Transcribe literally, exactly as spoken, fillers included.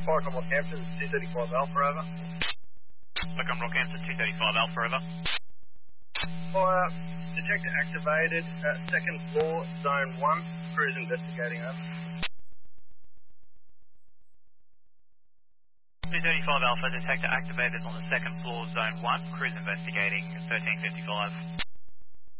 Fire from Rockhampton, two thirty-five Alpha over. Look, I'm Rockhampton, two thirty-five Alpha over. Fire, detector activated at second floor, zone one, crews investigating over. two thirty-five Alpha, detector activated on the second floor, zone one, crews investigating thirteen fifty-five.